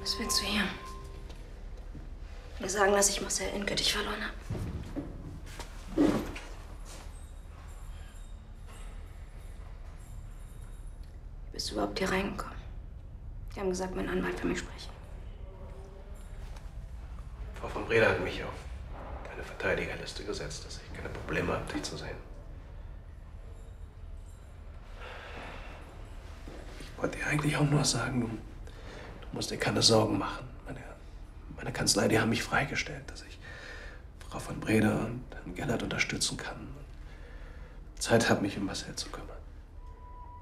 Was willst du hier? Mir sagen, dass ich Marcel endgültig verloren habe. Wie bist du überhaupt hier reingekommen? Die haben gesagt, mein Anwalt will mich sprechen. Frau von Breda hat mich auf eine Verteidigerliste gesetzt, dass ich keine Probleme habe, dich zu sehen. Ich wollte dir eigentlich auch nur sagen, du musst dir keine Sorgen machen. Meine Kanzlei, die haben mich freigestellt, dass ich Frau von Breda und Herrn Gellert unterstützen kann. Zeit habe, mich um Marcel zu kümmern.